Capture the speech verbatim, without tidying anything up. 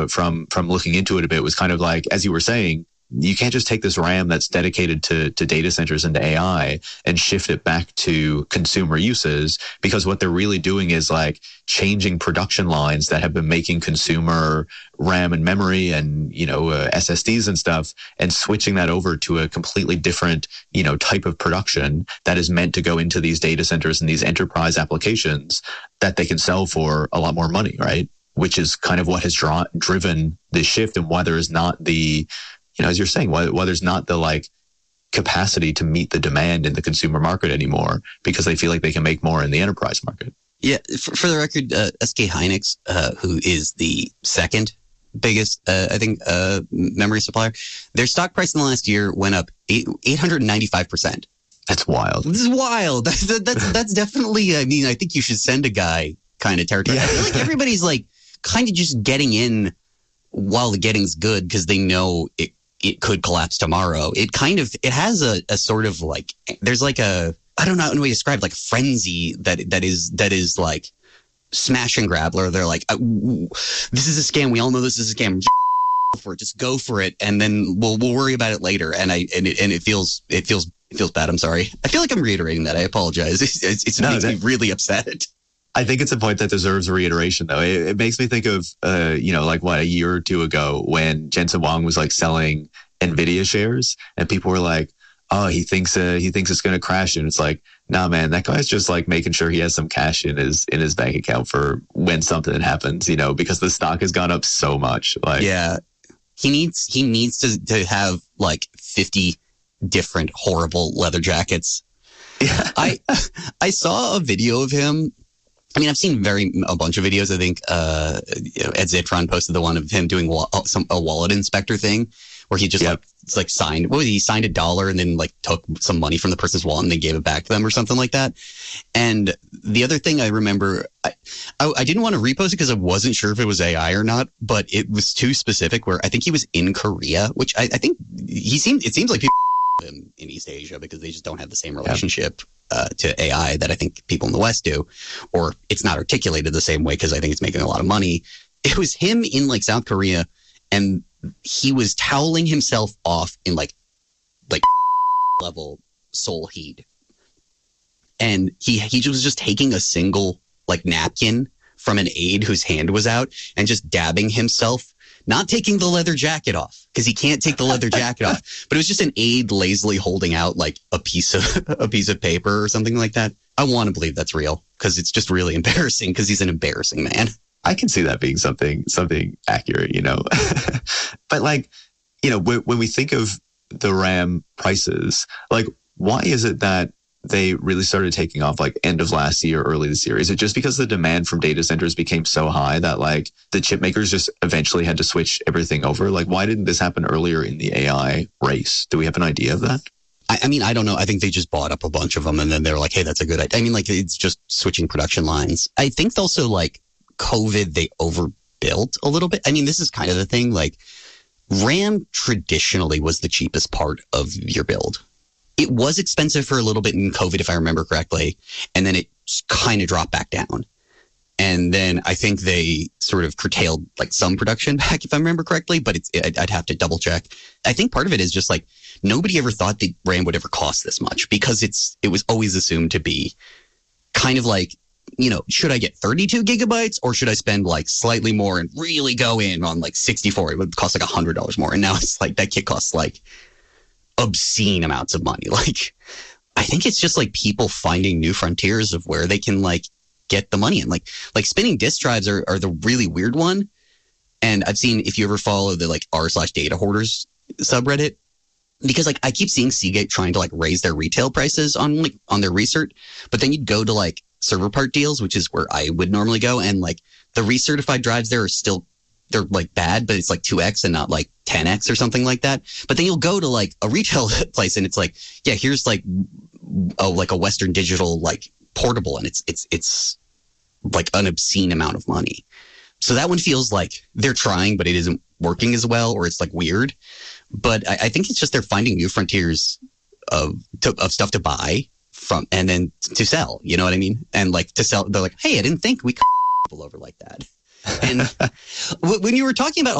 But from from looking into it a bit was kind of like, as you were saying, you can't just take this RAM that's dedicated to, to data centers and to A I and shift it back to consumer uses, because what they're really doing is like changing production lines that have been making consumer RAM and memory and, you know, uh, S S Ds and stuff, and switching that over to a completely different, you know, type of production that is meant to go into these data centers and these enterprise applications that they can sell for a lot more money, right? Which is kind of what has draw, driven this shift, and why there is not the, you know, as you're saying, why, why there's not the like capacity to meet the demand in the consumer market anymore, because they feel like they can make more in the enterprise market. Yeah, for, for the record, uh, S K Hynix, uh, who is the second biggest, uh, I think, uh, memory supplier, their stock price in the last year went up eight, eight hundred ninety-five percent. That's wild. This is wild. That's, that's, that's definitely, I mean, I think you should send a guy kind of territory. Yeah. I feel like everybody's like kind of just getting in while the getting's good because they know it, it could collapse tomorrow. It kind of, it has a, a sort of like, there's like a, I don't know how to describe, like frenzy that, that is, that is like smash and grab, or they're like, this is a scam. We all know this is a scam. Just go for it. Just go for it. And then we'll, we'll worry about it later. And I, and it, and it feels, it feels, it feels bad. I'm sorry. I feel like I'm reiterating that. I apologize. It's, it's, it's no, makes that, me really upset. I think it's a point that deserves reiteration, though. It, it makes me think of, uh, you know, like what, a year or two ago when Jensen Huang was like selling NVIDIA shares, and people were like, oh, he thinks, uh, he thinks it's going to crash. And it's like, nah, man, that guy's just like making sure he has some cash in his, in his bank account for when something happens, you know, because the stock has gone up so much. Like, yeah, he needs, he needs to, to have like fifty different horrible leather jackets. Yeah. I, I saw a video of him. I mean, I've seen very a bunch of videos. I think uh, you know, Ed Zitron posted the one of him doing wa- some a wallet inspector thing, where he just yep. like it's like signed. What was he? he signed a dollar and then like took some money from the person's wallet and then gave it back to them or something like that. And the other thing I remember, I I, I didn't want to repost it because I wasn't sure if it was A I or not, but it was too specific. Where I think he was in Korea, which I, I think he seemed. It seems like people in, in East Asia because they just don't have the same relationship. Yep. Uh, to A I that I think people in the West do, or it's not articulated the same way because I think it's making a lot of money. It was him in like South Korea, and he was toweling himself off in like like level soul heat, and he he was just taking a single like napkin from an aide whose hand was out and just dabbing himself, not taking the leather jacket off because he can't take the leather jacket off, but it was just an aide lazily holding out like a piece of a piece of paper or something like that. I want to believe that's real because it's just really embarrassing because he's an embarrassing man. I can see that being something, something accurate, you know, but like, you know, when, when we think of the RAM prices, like, why is it that they really started taking off like end of last year, early this year? Is it just because the demand from data centers became so high that like the chip makers just eventually had to switch everything over? Like, why didn't this happen earlier in the A I race? Do we have an idea of that? I, I mean, I don't know. I think they just bought up a bunch of them and then they were like, hey, that's a good idea. I mean, like, it's just switching production lines. I think also like COVID, they overbuilt a little bit. I mean, this is kind of the thing. Like, RAM traditionally was the cheapest part of your build. It was expensive for a little bit in COVID, if I remember correctly, and then it kind of dropped back down. And then I think they sort of curtailed like some production back, if I remember correctly, but it's, I'd have to double check. I think part of it is just like nobody ever thought the RAM would ever cost this much because it's it was always assumed to be kind of like, you know, should I get thirty-two gigabytes or should I spend like slightly more and really go in on like sixty-four? It would cost like one hundred dollars more. And now it's like that kit costs like obscene amounts of money. Like, I think it's just like people finding new frontiers of where they can like get the money in. Like, like spinning disk drives are, are the really weird one. And I've seen, if you ever follow the like r slash data hoarders subreddit, because like I keep seeing Seagate trying to like raise their retail prices on like on their recert, but then you'd go to like server part deals, which is where I would normally go, and like the recertified drives there are still, they're like bad, but it's like two X and not like ten X or something like that. But then you'll go to like a retail place and it's like, yeah, here's like a, like a Western Digital like portable, and it's it's it's like an obscene amount of money. So that one feels like they're trying, but it isn't working as well, or it's like weird. But I, I think it's just they're finding new frontiers of to, of stuff to buy from and then to sell. You know what I mean? And like to sell, they're like, hey, I didn't think we could people over like that. And when you were talking about